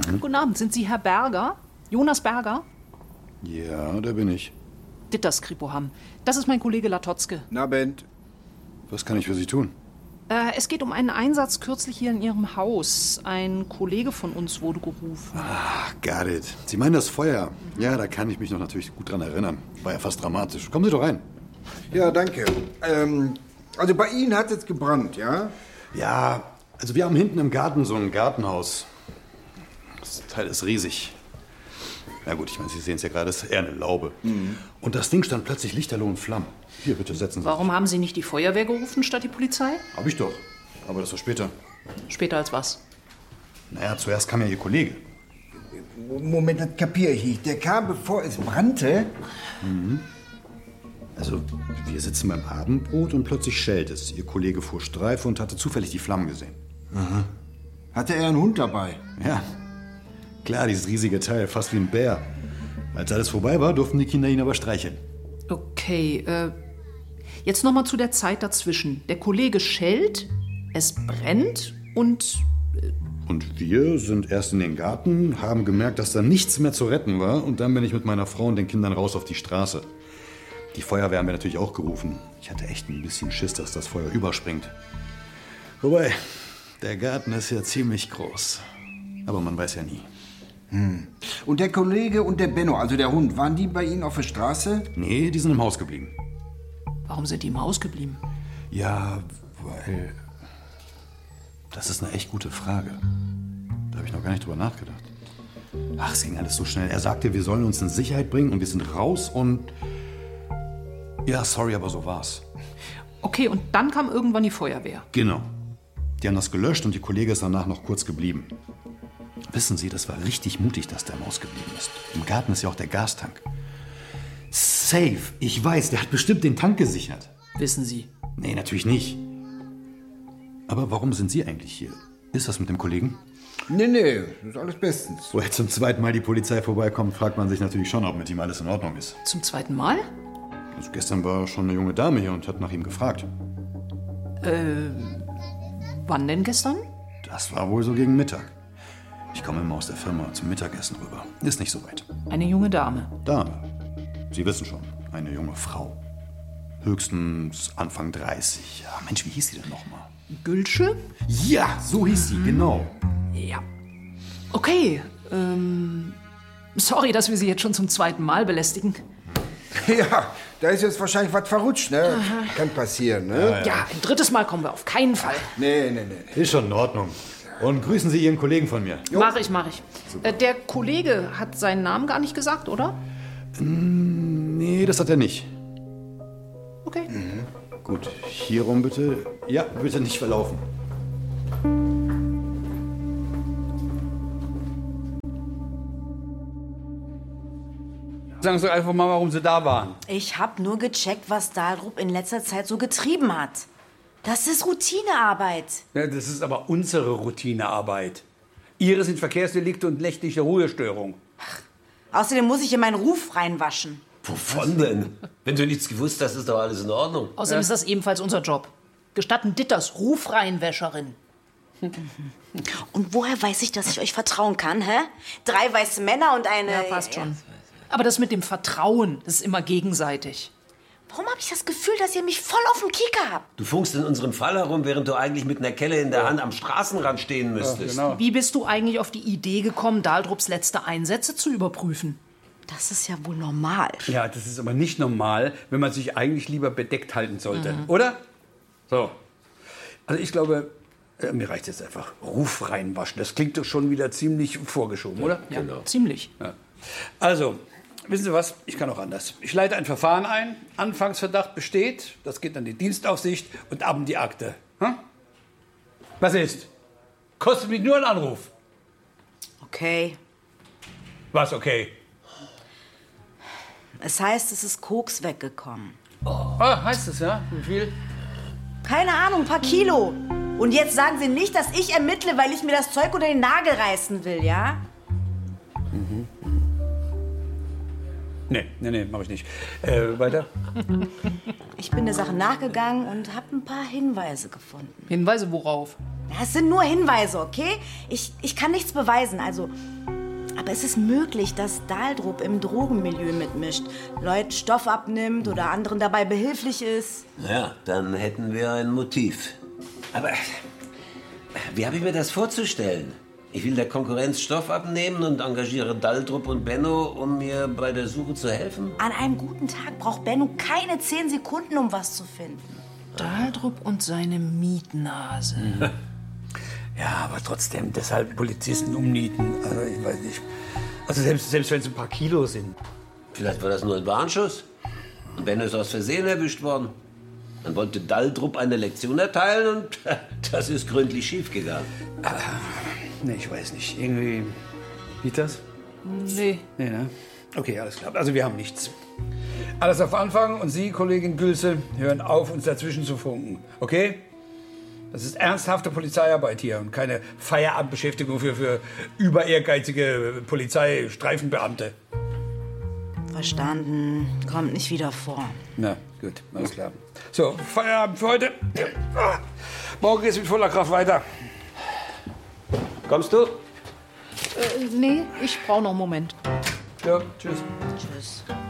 Guten Abend, sind Sie Herr Berger? Jonas Berger? Ja, da bin ich. Ditters Kripoham. Das ist mein Kollege Latotzke. Na, Bent. Was kann ich für Sie tun? Es geht um einen Einsatz kürzlich hier in Ihrem Haus. Ein Kollege von uns wurde gerufen. Got it. Sie meinen das Feuer? Ja, da kann ich mich noch natürlich gut dran erinnern. War ja fast dramatisch. Kommen Sie doch rein. Ja, danke. Also bei Ihnen hat es gebrannt, ja? Ja, also wir haben hinten im Garten so ein Gartenhaus. Das Teil ist riesig. Na gut, ich meine, Sie sehen es ja gerade, es ist eher eine Laube. Und das Ding stand plötzlich lichterloh in Flammen. Hier, bitte setzen Sie Warum haben Sie nicht die Feuerwehr gerufen statt die Polizei? sich. Hab ich doch. Aber das war später. Später als was? Naja, zuerst kam ja Ihr Kollege. Moment, das kapiere ich nicht. Der kam, bevor es brannte? Also, wir sitzen beim Abendbrot und plötzlich schellt es. Ihr Kollege fuhr Streife und hatte zufällig die Flammen gesehen. Hatte er einen Hund dabei? Ja, klar, dieses riesige Teil, fast wie ein Bär. Als alles vorbei war, durften die Kinder ihn aber streicheln. Okay, jetzt noch mal zu der Zeit dazwischen. Der Kollege schellt, es brennt und... Und wir sind erst in den Garten, haben gemerkt, dass da nichts mehr zu retten war. Und dann bin ich mit meiner Frau und den Kindern raus auf die Straße. Die Feuerwehr haben wir natürlich auch gerufen. Ich hatte echt ein bisschen Schiss, dass das Feuer überspringt. Wobei, der Garten ist ja ziemlich groß. Aber man weiß ja nie. Und der Kollege und der Benno, also der Hund, waren die bei Ihnen auf der Straße? Nee, die sind im Haus geblieben. Warum sind die im Haus geblieben? Ja, weil... Das ist eine echt gute Frage. Da habe ich noch gar nicht drüber nachgedacht. Ach, es ging alles so schnell. Er sagte, wir sollen uns in Sicherheit bringen und wir sind raus und... Ja, sorry, aber so war's. Okay, und dann kam irgendwann die Feuerwehr. Genau. Die haben das gelöscht und die Kollege ist danach noch kurz geblieben. Wissen Sie, das war richtig mutig, dass der im Haus geblieben ist. Im Garten ist ja auch der Gastank. Safe. Ich weiß, der hat bestimmt den Tank gesichert. Wissen Sie. Nee, natürlich nicht. Aber warum sind Sie eigentlich hier? Ist das mit dem Kollegen? Nee, das ist alles bestens. Wo jetzt zum zweiten Mal die Polizei vorbeikommt, fragt man sich natürlich schon, ob mit ihm alles in Ordnung ist. Zum zweiten Mal? Also gestern war schon eine junge Dame hier und hat nach ihm gefragt. Wann denn gestern? Das war wohl so gegen Mittag. Ich komme immer aus der Firma zum Mittagessen rüber. Ist nicht so weit. Eine junge Dame. Dame. Sie wissen schon, eine junge Frau. Höchstens Anfang 30. Ja, Mensch, wie hieß sie denn nochmal? Gülsche? Ja, so hieß sie, genau. Ja. Okay, sorry, dass wir Sie jetzt schon zum zweiten Mal belästigen. Ja, da ist jetzt wahrscheinlich was verrutscht, ne? Kann passieren, ne? Ja, ein drittes Mal kommen wir auf keinen Fall. Nee. Ist schon in Ordnung. Und grüßen Sie Ihren Kollegen von mir. Mach ich. Der Kollege hat seinen Namen gar nicht gesagt, oder? Nee, das hat er nicht. Okay. Gut, hier rum bitte. Ja, bitte nicht verlaufen. Sagen Sie doch einfach mal, warum Sie da waren. Ich hab nur gecheckt, was Dahlrup in letzter Zeit so getrieben hat. Das ist Routinearbeit. Ja, das ist aber unsere Routinearbeit. Ihre sind Verkehrsdelikte und nächtliche Ruhestörung. Außerdem muss ich in meinen Ruf reinwaschen. Wovon denn? Wenn du nichts gewusst hast, ist doch alles in Ordnung. Außerdem ist das ebenfalls unser Job. Gestatten Ditters Rufreihenwäscherin. Und woher weiß ich, dass ich euch vertrauen kann, hä? 3 weiße Männer und eine... Ja, passt schon. Aber das mit dem Vertrauen, das ist immer gegenseitig. Warum habe ich das Gefühl, dass ihr mich voll auf dem Kieker habt? Du funkst in unserem Fall herum, während du eigentlich mit einer Kelle in der Hand am Straßenrand stehen müsstest. Genau. Wie bist du eigentlich auf die Idee gekommen, Dahldrups letzte Einsätze zu überprüfen? Das ist ja wohl normal. Ja, das ist aber nicht normal, wenn man sich eigentlich lieber bedeckt halten sollte. Oder? So. Also ich glaube, mir reicht jetzt einfach. Ruf reinwaschen. Das klingt doch schon wieder ziemlich vorgeschoben, oder? Ja, ziemlich. Ja. Also, wissen Sie was? Ich kann auch anders. Ich leite ein Verfahren ein. Anfangsverdacht besteht. Das geht an die Dienstaufsicht und ab in die Akte. Hm? Was ist? Kostet mich nur einen Anruf. Okay. Was okay? Es heißt, es ist Koks weggekommen. Ah, heißt es, ja? Wie viel? Keine Ahnung, ein paar Kilo. Und jetzt sagen Sie nicht, dass ich ermittle, weil ich mir das Zeug unter den Nagel reißen will, ja? Nee, mach ich nicht. Weiter? Ich bin der Sache nachgegangen und habe ein paar Hinweise gefunden. Hinweise worauf? Ja, es sind nur Hinweise, okay? Ich kann nichts beweisen, also... Aber es ist möglich, dass Daldrup im Drogenmilieu mitmischt, Leuten Stoff abnimmt oder anderen dabei behilflich ist. Ja, dann hätten wir ein Motiv. Aber wie habe ich mir das vorzustellen? Ich will der Konkurrenz Stoff abnehmen und engagiere Daldrup und Benno, um mir bei der Suche zu helfen? An einem guten Tag braucht Benno keine 10 Sekunden, um was zu finden. Daldrup und seine Mietnase. Ja, aber trotzdem, deshalb Polizisten umnieten. Also, ich weiß nicht. Also, selbst wenn es ein paar Kilo sind. Vielleicht war das nur ein Warnschuss. Und Benno ist aus Versehen erwischt worden. Man wollte Daldrup eine Lektion erteilen und das ist gründlich schiefgegangen. Nee, ich weiß nicht. Irgendwie. Geht das? Nee. Nee, ne? Okay, alles klar. Also, wir haben nichts. Alles auf Anfang und Sie, Kollegin Gülse, hören auf, uns dazwischen zu funken. Okay? Das ist ernsthafte Polizeiarbeit hier und keine Feierabendbeschäftigung für über ehrgeizige Polizeistreifenbeamte. Verstanden. Kommt nicht wieder vor. Na, gut, alles klar. So, Feierabend für heute. Morgen geht's mit voller Kraft weiter. Kommst du? Nee, ich brauche noch einen Moment. Ja, tschüss. Tschüss.